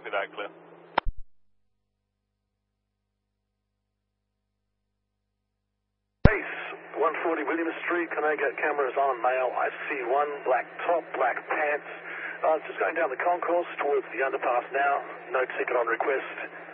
Copy that, clear. Base 140 William Street, can I get cameras on male? I see one, black top, black pants. Just going down the concourse towards the underpass now. No ticket on request.